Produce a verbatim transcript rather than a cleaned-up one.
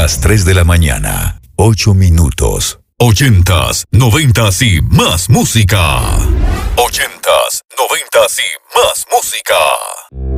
las tres de la mañana, ocho minutos. Ochentas, noventas y más música. Ochentas, noventas y más música.